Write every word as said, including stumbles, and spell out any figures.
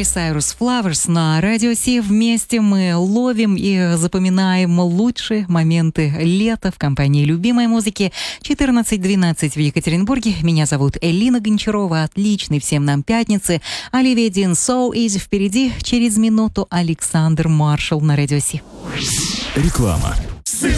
Cyrus Flowers на Радио Си. Вместе мы ловим и запоминаем лучшие моменты лета в компании любимой музыки. четырнадцать двенадцать в Екатеринбурге. Меня зовут Элина Гончарова. Отличной всем нам пятницы. Оливия Дин, So Easy впереди. Через минуту Александр Маршал на Радио Си. Реклама.